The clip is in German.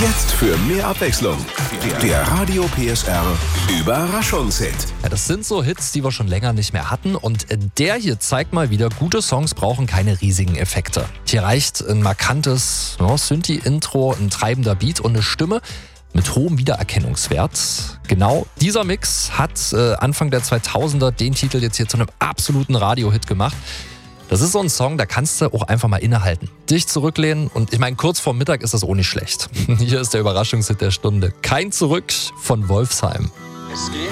Jetzt für mehr Abwechslung. Der Radio PSR Überraschungshit. Ja, das sind so Hits, die wir schon länger nicht mehr hatten. Und der hier zeigt mal wieder, gute Songs brauchen keine riesigen Effekte. Hier reicht ein markantes Synthi-Intro, ein treibender Beat und eine Stimme mit hohem Wiedererkennungswert. Genau dieser Mix hat Anfang der 2000er den Titel jetzt hier zu einem absoluten Radiohit gemacht. Das ist so ein Song, da kannst du auch einfach mal innehalten, dich zurücklehnen und ich meine, kurz vorm Mittag ist das auch nicht schlecht. Hier ist der Überraschungshit der Stunde. Kein Zurück von Wolfsheim.